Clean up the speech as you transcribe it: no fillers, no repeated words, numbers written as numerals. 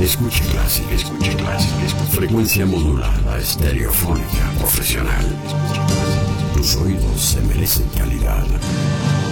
Escuche Classic, escuche Classic. Frecuencia modulada, estereofónica, profesional. Tus oídos se merecen calidad.